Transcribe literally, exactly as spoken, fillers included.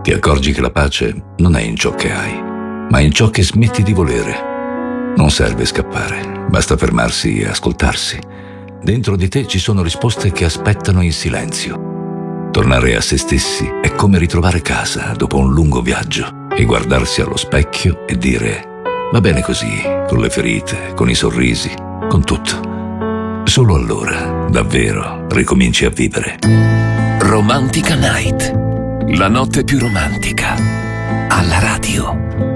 Ti accorgi che la pace non è in ciò che hai, ma in ciò che smetti di volere. Non serve scappare, basta fermarsi e ascoltarsi. Dentro di te ci sono risposte che aspettano in silenzio. Tornare a se stessi è come ritrovare casa dopo un lungo viaggio e guardarsi allo specchio e dire: va bene così, con le ferite, con i sorrisi, con tutto. Solo allora, davvero, ricominci a vivere. Romantica Night, la notte più romantica, alla radio.